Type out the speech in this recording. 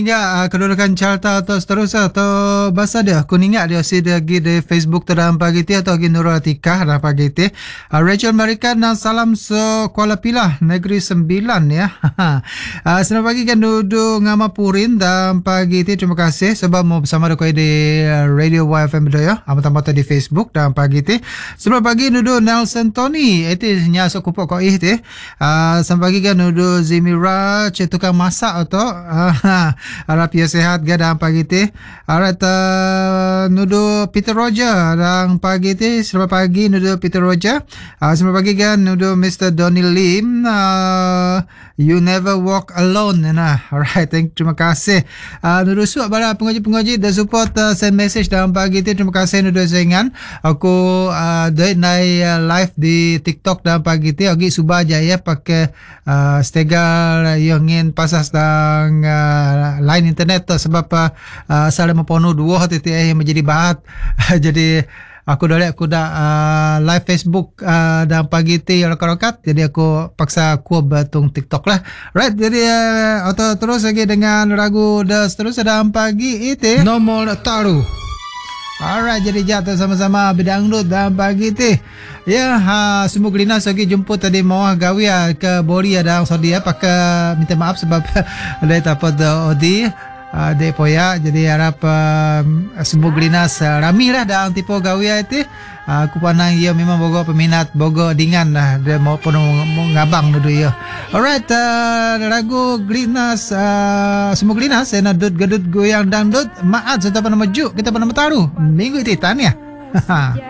Ya, kedudukan carta atau seterusnya atau bahasa dia. Aku ingat dia si lagi di Facebook tu dalam pagi ti atau lagi Nurul Atikah dalam pagi ti. Rachel Marikan dan salam Kuala Pilah Negeri Sembilan ya. Selamat pagi kan Nudu Ngamapurin dalam pagi ti. Terima kasih sebab mau bersama dengan di Radio YFM ya. Amat-amat di Facebook dalam pagi ti. Selamat pagi Nudu Nelson Tony. Itu nyasuk kupok kau ih ti. Selamat pagi kan Nudu Zimira tukang masak atau harap ia sehat dalam pagi ti. Alright, nudu Peter Roger dalam pagi ti. Selamat pagi nudu Peter Roger. Selamat pagi kan nudu Mr. Donny Lim. You never walk alone. Nah, alright, terima kasih. Nudu suap para pengaji-pengaji dah support send message dalam pagi ti. Terima kasih nudu saingan. Aku live di TikTok dalam pagi ti. Agi subah jaya pakai stegal yang ingin pasas dan line internet tu sebab saling mempenuh dua titik yang menjadi bahat. Jadi aku dah live Facebook dalam pagi ti rokat-rokat, jadi aku paksa aku batung TikTok lah. Right, jadi atau terus lagi dengan lagu dah seterusnya dalam pagi itu Nomor Taruh. Alright, jadi jatuh sama-sama bidangdut dalam pagi ti. Ya, semua Linas lagi jemput tadi mau gawi ke Bori ada Saudi pakai minta maaf sebab ada dapat Odi de poya, jadi harap semua Linas rami lah dalam tipe gawi itu. Aku pandang ia memang bogo peminat bogo dengan lah dia mau penuh ngabang dulu ya. Alright, lagu Glinas semua Glinas saya nadut gadut goyang dangdut maat serta nama juk kita nama taruh minggu itu tanya.